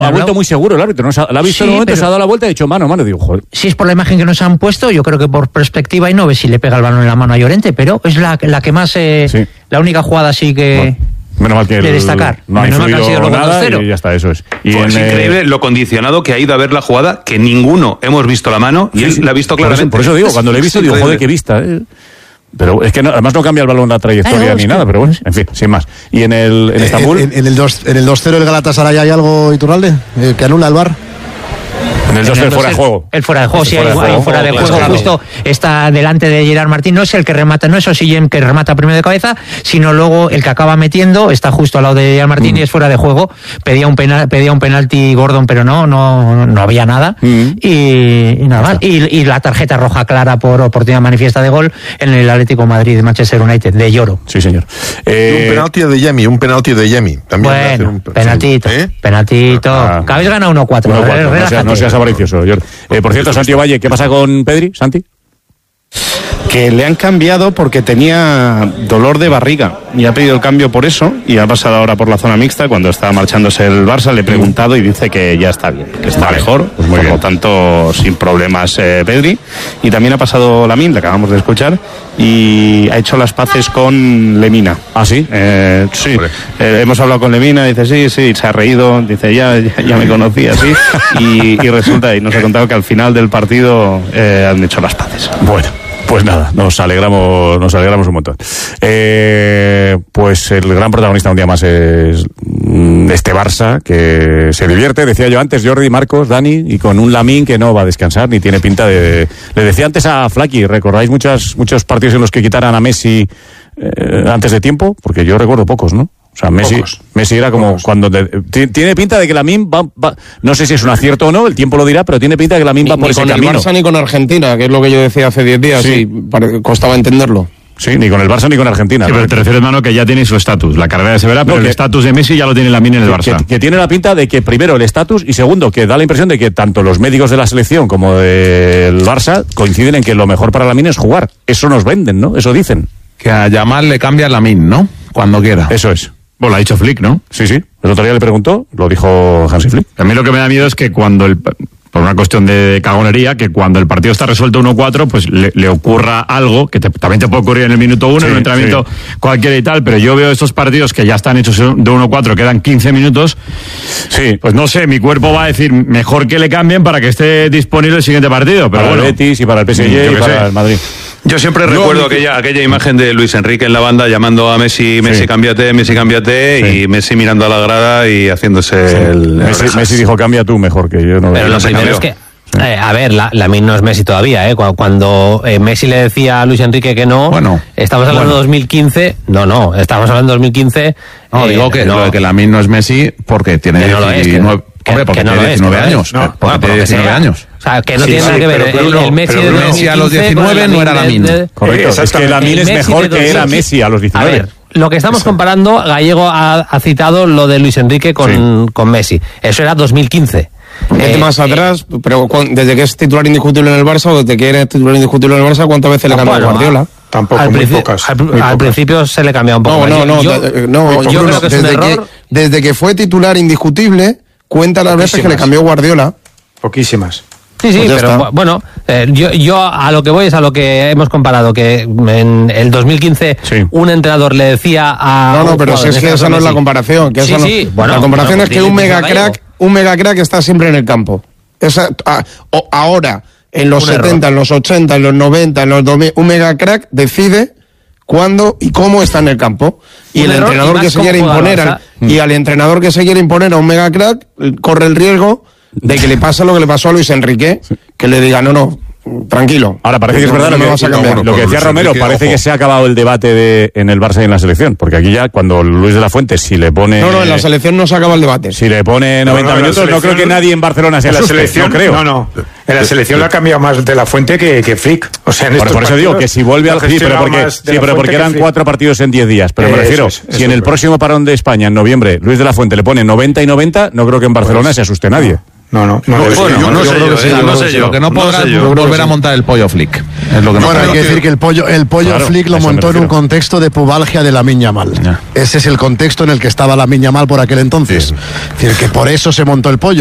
ha vuelto muy seguro el árbitro, ¿no? La ha visto en un momento, se ha dado la vuelta y ha dicho mano, digo, joder. Sí, es por la imagen que nos han puesto, yo creo que por perspectiva y no ve si le pega el balón en la mano a Llorente, pero es la que más, la única jugada así que... Bueno. Menos mal que de destacar. No ha influido nada y ya está, eso es. Y es increíble lo condicionado que ha ido a ver la jugada, que ninguno hemos visto la mano y él la ha visto claramente. Por eso digo, cuando le he visto digo, joder, qué vista. Pero es que además no cambia el balón la trayectoria ni nada, pero bueno, en fin, sin más. Y en Estambul... En el 2-0 el Galatasaray hay algo, Iturralde, que anula el VAR. En el 2 fuera de juego. El fuera de juego, sí, hay fuera de juego. Justo está delante de Gerard Martín. No es el que remata, no es Ossillén que remata primero de cabeza, sino luego el que acaba metiendo, está justo al lado de Gerard Martín y es fuera de juego. Pedía un penalti Gordon, pero no había nada. Y nada más. Y la tarjeta roja clara por oportunidad manifiesta de gol en el Atlético de Madrid de Manchester United, de Lloro. Sí, señor. Un penalti de Yemi. También bueno, penaltito. Que habéis ganado 1-4. No seas avaricioso, Jordi. Por cierto, Santi Valle, ¿qué pasa con Pedri, Santi? Que le han cambiado porque tenía dolor de barriga y ha pedido el cambio por eso y ha pasado ahora por la zona mixta. Cuando estaba marchándose el Barça le he preguntado y dice que ya está bien, que está mejor, pues por lo tanto sin problemas Pedri. Y también ha pasado Lamine, le acabamos de escuchar, y ha hecho las paces con Lemina. ¿Ah, sí? Sí, hemos hablado con Lemina, dice sí, se ha reído, dice ya me conocía, sí, y resulta, y nos ha contado que al final del partido han hecho las paces. Bueno. Pues nada, nos alegramos un montón. Pues el gran protagonista un día más es este Barça, que se divierte, decía yo antes, Jordi, Marcos, Dani, y con un Lamine que no va a descansar, ni tiene pinta de... Le decía antes a Flaky, ¿recordáis muchos partidos en los que quitaran a Messi antes de tiempo? Porque yo recuerdo pocos, ¿no? O sea, Messi era como cuando... Tiene pinta de que Lamine va... No sé si es un acierto o no, el tiempo lo dirá, pero tiene pinta de que Lamine va por ese camino. Ni con el Barça ni con Argentina, que es lo que yo decía hace 10 días, y costaba entenderlo. Sí, ni con el Barça ni con Argentina. Sí, pero te refieres, mano, que ya tiene su estatus. La carrera se verá, pero el estatus de Messi ya lo tiene Lamine en el Barça. Que tiene la pinta de que primero el estatus y segundo que da la impresión de que tanto los médicos de la selección como del Barça coinciden en que lo mejor para Lamine es jugar. Eso nos venden, ¿no? Eso dicen. Que a Yamal le cambia Lamine, ¿no? Cuando quiera. Eso es. Bueno, lo ha dicho Flick, ¿no? Sí. El otro día le preguntó, lo dijo Hansi Flick. A mí lo que me da miedo es que por una cuestión de cagonería, que cuando el partido está resuelto 1-4, pues le ocurra algo, que también te puede ocurrir en el minuto 1, en un entrenamiento cualquiera y tal, pero yo veo estos partidos que ya están hechos de 1-4, quedan 15 minutos, pues no sé, mi cuerpo va a decir, mejor que le cambien para que esté disponible el siguiente partido. Pero para el Betis y para el PSG y para el Madrid. Yo siempre recuerdo aquella imagen de Luis Enrique en la banda llamando a Messi, cámbiate, y Messi mirando a la grada y haciéndose Messi dijo, cambia tú mejor, que yo no... Pero lo primero es que... a ver, Lamine no es Messi todavía, ¿eh? Cuando Messi le decía a Luis Enrique que no, estamos hablando de 2015, estamos hablando de 2015... digo que lo de que Lamine no es Messi porque tiene 19... porque tiene 19 años. Porque tiene 19 años. O sea, que no tiene nada que ver. El Messi de 2015 a los 19 no era Lamine. Correcto, es que Lamine es mejor que era Messi a los 19. A ver, lo que estamos comparando, Gallego ha citado lo de Luis Enrique con Messi. Eso era 2015. Más atrás, pero desde que es titular indiscutible en el Barça o desde que eres titular indiscutible en el Barça, ¿cuántas veces le cambió a Guardiola? Tampoco, muy pocas. Al principio se le cambió un poco. Yo creo que es un error. Desde que fue titular indiscutible, cuenta las veces que le cambió Guardiola. Poquísimas. Sí, pues pero bueno, yo a lo que voy es a lo que hemos comparado, que en el 2015 un entrenador le decía a... No, pero si es que esa no es la comparación. Que la comparación es que un mega crack está siempre en el campo. Ahora, en los 70, en los 80, en los 90, en los 2000, un mega crack decide cuándo y cómo está en el campo. Y el entrenador que se quiere imponer al entrenador que se quiere imponer a un mega crack corre el riesgo de que le pase lo que le pasó a Luis Enrique, que le diga no, tranquilo. Ahora parece que es verdad lo que decía Romero, parece que se ha acabado el debate en el Barça y en la selección, porque aquí ya cuando Luis de la Fuente si le pone... No, en la selección no se acaba el debate. Si le pone 90 minutos, no creo que nadie en Barcelona sea la selección, no creo. No. En la selección le ha cambiado más de la Fuente que Flick. O sea, por eso digo que si vuelve al... pero porque eran 4 partidos en 10 días. Pero me refiero, si en el próximo parón de España, en noviembre, Luis de la Fuente le pone 90 y 90, no creo que en Barcelona se asuste nadie. No sé yo. Lo que no podrá volver a montar el pollo Flick. Es lo que bueno, hay que decir que el pollo Flick lo montó en un contexto de pubalgia de Lamine Yamal. Ese es el contexto en el que estaba Lamine Yamal por aquel entonces. Es decir, que por eso se montó el pollo.